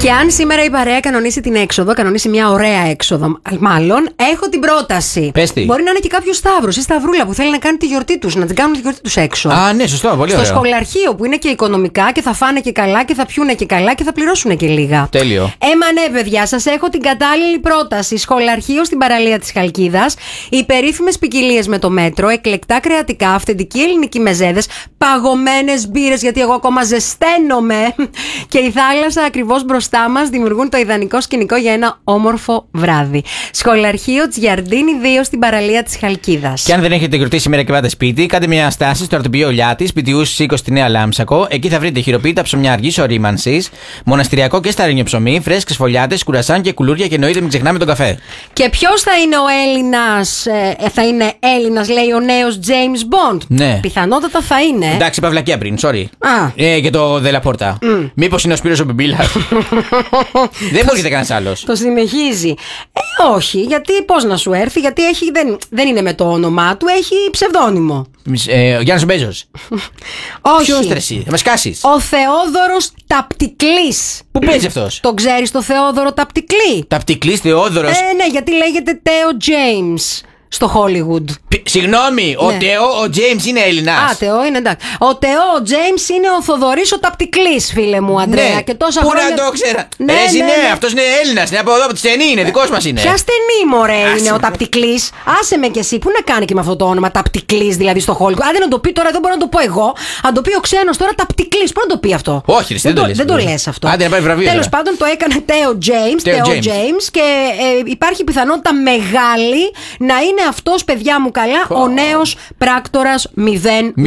Και αν σήμερα η παρέα κανονίσει την έξοδο, κανονίσει μια ωραία έξοδο, μάλλον, έχω την πρόταση. Πες τι. Μπορεί να είναι και κάποιο Σταύρος ή Σταυρούλα που θέλει να κάνει τη γιορτή τους, να την κάνουν τη γιορτή τους έξω. Α, ναι, σωστό, πολύ ωραίο. Στο σχολαρχείο που είναι και οικονομικά και θα φάνε και καλά και θα πιούνε και καλά και θα πληρώσουν και λίγα. Τέλειο. Ναι, παιδιά, σας έχω την κατάλληλη πρόταση. Σχολαρχείο στην παραλία της Χαλκίδας. Οι περίφημες ποικιλίες με το μέτρο, εκλεκτά κρεατικά, αυθεντική ελληνική μεζέδες, παγωμένες μπύρες, γιατί εγώ ακόμα ζεσταίνομαι. Και η θάλασσα ακριβώς μπροστά μας δημιουργούν το ιδανικό σκηνικό για ένα όμορφο βράδυ. Σχολαρχείο Τζιαρντίνη 2 στην παραλία της Χαλκίδας. Και αν δεν έχετε γιορτή σήμερα και πάτε σπίτι, κάντε μια στάση στο αρτοπείο Λιάτης, Πιτιούς 20 στη Νέα Λάμψακο. Εκεί θα βρείτε χειροποίητα ψωμιά αργής ορίμανσης, μοναστηριακό και σταρίνιο ψωμί, φρέσκες φωλιάτες, κουρασάν και κουλούρια και εννοείται μην ξεχνάμε τον καφέ. Και ποιος θα είναι ο Έλληνας, θα είναι Έλληνας, λέει ο νέος James Bond. Ναι. Πιθανότατα θα είναι. Εντάξει, παυλακία πριν, sorry. Α. Και το Δελαπόρτα. Μήπως είναι ο Σπύρος ο Μπιμπίλας. Δεν μπορείτε κανένας άλλος. Το συνεχίζει. Όχι, γιατί πώς να σου έρθει, γιατί δεν είναι με το όνομά του, έχει ψευδόνυμο. Γιάννης Μπέζος. Όχι. Ποιος ρε εσύ, θα με σκάσεις. Ο Θεόδωρος Ταπτικλής. Πού παίζει αυτός? Το ξέρεις το Θεόδωρο Ταπτικλή? Ταπτικλής Θεόδωρος. Ναι, γιατί λέγεται Τέο James στο Hollywood. Συγγνώμη, ο Ναι. Τεό, ο Τζέιμς είναι Έλληνας. Α, Τεό είναι εντάξει. Ο Τεό James είναι ο Θοδωρής ο Ταπτικλής, φίλε μου, Αντρέα. Ναι. Και τόσα Πού χρόνια... να το ξέρα. Ναι, Εσύ ναι, ναι, ναι. αυτός είναι Έλληνας. Είναι από εδώ, από τη στενή, είναι δικός μας είναι. Ποια στενή, μωρέ, Άσε είναι ο με. Ταπτικλής. Άσε με κι εσύ, πού να κάνει και με αυτό το όνομα Ταπτικλής, δηλαδή στο Hollywood. Αν δεν το πει τώρα, δεν μπορώ να το πω εγώ. Αν το πει ο ξένος τώρα Ταπτικλής, πού να το πει αυτό? Όχι, ρε, δεν το λες αυτό. Άντε να πάει βραβείο. Τέλος τώρα. πάντων, το έκανε Τέο James και υπάρχει πιθανότητα μεγάλη να είναι αυτός, παιδιά μου καλά, ο νέος πράκτορας 0.